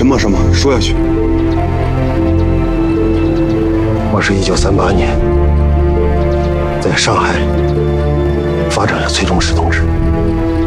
什么？说下去。 我是1938年在上海发展了崔中实同志。